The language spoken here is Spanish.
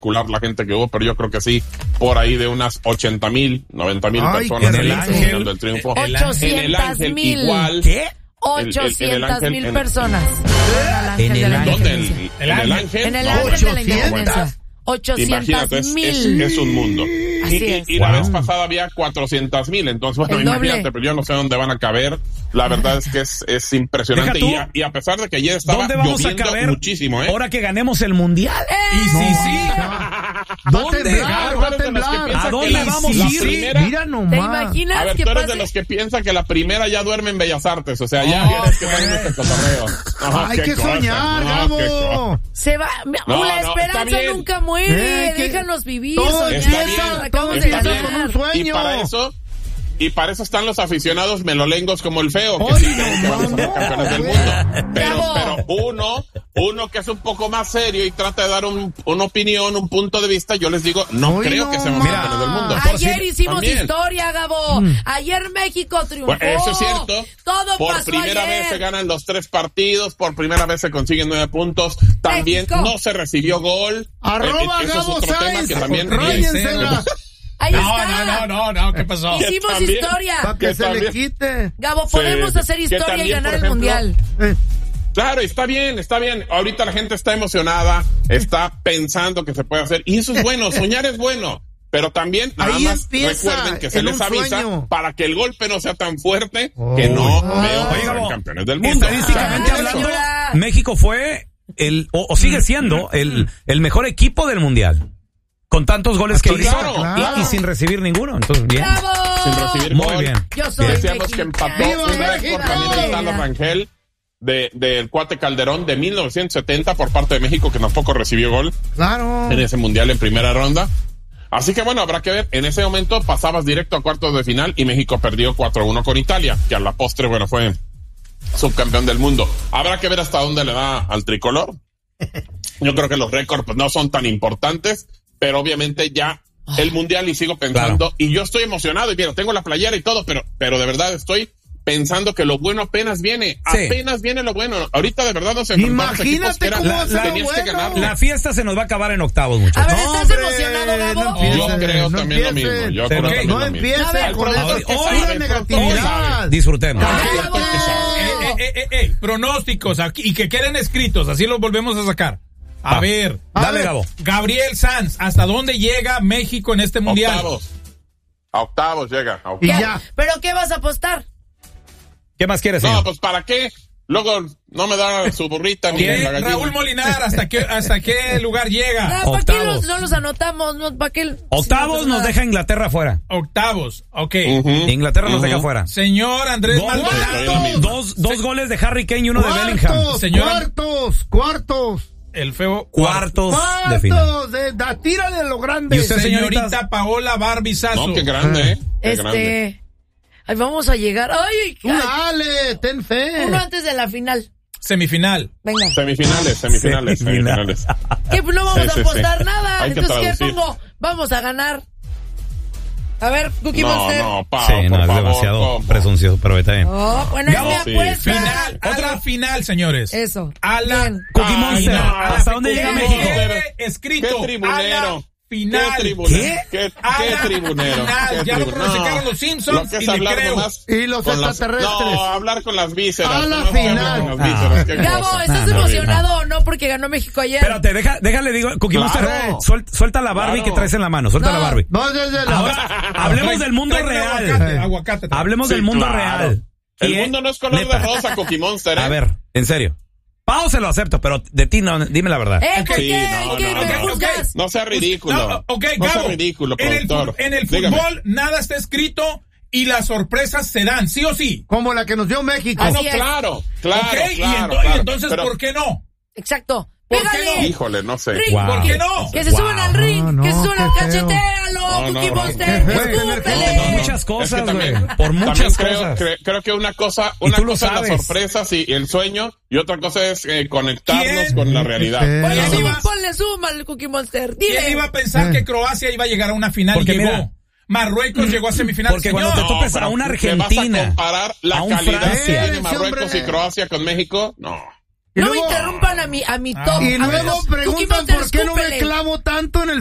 la gente que hubo, pero yo creo que sí, por ahí de unas 80,000, 90,000 personas en el Ángel del Triunfo. 800,000. Igual. ¿Qué? 800,000 personas. ¿En el Ángel? ¿Dónde? ¿En el Ángel? En el Ángel de la Independencia. 800,000. Es un mundo. Y la vez pasada había 400,000, entonces bueno, imagínate, pero yo no sé dónde van a caber. La verdad es que es impresionante. Y a pesar de que ayer estaba lloviendo muchísimo, ahora que ganemos el mundial. ¿Dónde? Va a temblar. ¿A dónde vamos a ir? Mira nomás. ¿Te imaginas? A ver, tú eres de los que piensan que la primera ya duerme en Bellas Artes, o sea, ya tienes que poner este cotorreo. Hay que soñar, Gabo. Se va, la esperanza nunca muere, déjanos vivir, soñar, acabamos de ganar. Y para eso están los aficionados melolengos como el Feo, que sí creen que vamos a ser campeones del mundo. Pero uno que es un poco más serio y trata de dar una opinión, un punto de vista, yo les digo, no creo que seamos campeones del mundo. Ayer hicimos historia, Gabo. Ayer México triunfó. Bueno, eso es cierto. Todo por pasó primera ayer. vez se ganan los 3 partidos, por primera vez se consiguen 9 puntos. También México. No se recibió gol. Arroba eso es Gabo otro tema Sáenz. que también... Ahí está. No, ¿qué pasó? Hicimos historia. Para que se le quite. Gabo, podemos hacer historia también, y ganar por el ejemplo, mundial. Claro, está bien. Ahorita la gente está emocionada, está pensando que se puede hacer. Y eso es bueno, soñar es bueno. Pero también, nada Ahí más empieza, recuerden que se en les un avisa sueño. para que el golpe no sea tan fuerte que no veo que sean campeones del mundo. Estadísticamente hablando, México fue o sigue siendo el mejor equipo del mundial. Con tantos goles que hizo y sin recibir ninguno. Entonces, bien. ¡Bravo! Sin recibir Muy gol. bien. Yo soy Decíamos que empató ¡Viva un récord México! también en Carlos Rangel del Cuate Calderón de 1970 por parte de México, que tampoco recibió gol en ese mundial en primera ronda. Así que bueno, habrá que ver. En ese momento pasabas directo a cuartos de final y México perdió 4-1 con Italia, que a la postre, bueno, fue subcampeón del mundo. Habrá que ver hasta dónde le da al tricolor. Yo creo que los récords pues, no son tan importantes, pero obviamente ya el mundial y sigo pensando, y yo estoy emocionado y bien, tengo la playera y todo, pero de verdad estoy pensando que lo bueno apenas viene, apenas viene lo bueno. Ahorita de verdad nos enfrentamos a equipos que tenías que ganar. La fiesta se nos va a acabar en octavos, muchachos. A ver, ¿estás emocionado, Gabo? Yo creo también lo mismo. No empiece con esa negatividad. Disfrutemos. Pronósticos aquí y que queden escritos, así los volvemos a sacar. A ver, dale, Gabo. Gabriel Sanz, ¿hasta dónde llega México en este mundial? A octavos llega. Y ya. ¿Pero qué vas a apostar? ¿Qué más quieres, señor? No, pues ¿para qué? Luego no me da su burrita ni la gallina. Raúl Molinar, ¿hasta qué lugar llega? ¿Para qué no los anotamos? ¿Para qué? Octavos nos deja Inglaterra fuera. Octavos, ok. Inglaterra nos deja fuera. Señor Andrés Maldonado. Dos goles de Harry Kane y uno de Bellingham. Cuartos. El Feo. Cuartos de final. Tírale a lo grande. Y usted, señorita Paola Barbizazo. No, qué grande, Qué grande. Ay, vamos a llegar. Ay, dale, ten fe. Uno antes de la final. Semifinal. Venga. Semifinales. ¿Qué? Pues no vamos a apostar nada. Hay que Entonces, traducir. ¿qué pongo? Vamos a ganar. A ver, Cookie Monster. No, Pau, sí, no, por es favor, demasiado ¿cómo? presuncioso, pero está bien. Oh, bueno, Gabo, es mi apuesta. Final, otra final, señores. Eso. A la Bien. Cookie Monster, ¿hasta dónde llega Quede México? escrito. ¿Qué tribunero? Final. ¿Qué tribunero? Ya lo pronosticaron los Simpsons y le creo. Y los extraterrestres. No, hablar con las vísceras. A la nomás final. hablar con las vísceras, qué Gabo, cosa. ¿estás emocionado o no? Porque ganó México ayer. Espérate, déjale, digo, Cookie Monster, suelta la Barbie que traes en la mano, suelta la Barbie. Ahora, hablemos del mundo real. Aguacate. Hablemos del mundo real. El mundo no es color de rosa, Cookie Monster, A ver, en serio. Pau se lo acepto, pero de ti no, dime la verdad. ¿Por Sí, qué? no, ¿Qué no, me no. juzgas? No sea ridículo. No, ok, No sea Gabo, ridículo, en productor. el Dígame. fútbol nada está escrito y las sorpresas se dan, ¿sí o sí? Como la que nos dio México. Así No, es. claro. Ok, claro. y entonces, Pero, ¿por qué no? Exacto. ¿Por qué Pégale. no? híjole, no sé. Ring, Wow. ¿Por qué no? Que se suban al ring, no, que se suban qué al feo. cachetealo, No, Cookie no, Monster, no. escúpele. Por muchas cosas, Es que güey. también- Por muchas cosas. Creo que una cosa Y tú lo es las sabes. sorpresas y el sueño, y otra cosa es conectarnos ¿Quién? con la realidad. Oye, ¿Quién iba- ponle zoom al Cookie Monster. ¿Quién Dile. iba a pensar que Croacia iba a llegar a una final Porque y llegó? mira, Marruecos llegó a semifinal. porque cuando te topes a una ¿me vas a Argentina, comparar la a un calidad Francia. que tiene Marruecos hombre. y Croacia con México? No. No me interrumpan a mi top. Y luego preguntan por qué no me clavo tanto en el